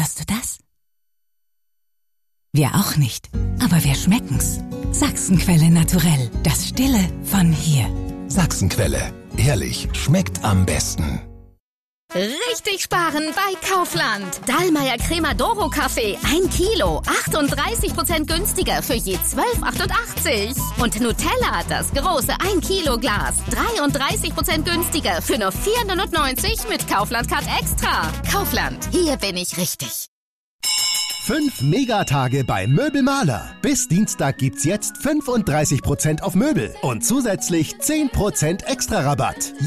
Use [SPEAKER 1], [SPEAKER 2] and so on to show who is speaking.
[SPEAKER 1] Hörst du das? Wir auch nicht, aber wir schmecken's. Sachsenquelle Naturell, das Stille von hier.
[SPEAKER 2] Sachsenquelle, ehrlich, schmeckt am besten.
[SPEAKER 3] Richtig sparen bei Kaufland. Dallmayr Cremadoro Kaffee 1 Kilo, 38% günstiger für je 12,88. Und Nutella, das große 1 Kilo Glas, 33% günstiger für nur 4,99 mit Kaufland Card Extra. Kaufland, hier bin ich richtig.
[SPEAKER 4] 5 Megatage bei Möbelmaler. Bis Dienstag gibt's jetzt 35% auf Möbel und zusätzlich 10% extra Rabatt.